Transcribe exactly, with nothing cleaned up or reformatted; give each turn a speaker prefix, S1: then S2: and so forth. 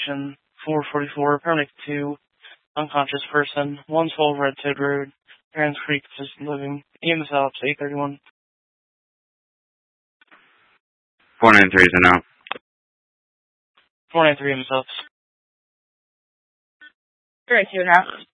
S1: section four forty-four, permit two, unconscious person, one twelve Red Toad Road, Parents Creek, assisted living, E M S Alps eight thirty-one.
S2: four nine three is in now.
S1: four nine three E M S Alps.
S3: Three two now.